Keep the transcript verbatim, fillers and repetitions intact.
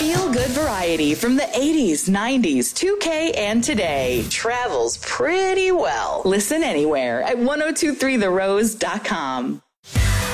Feel-good variety from the eighties, nineties, two K, and today. Travels pretty well. Listen anywhere at ten twenty-three the rose dot com.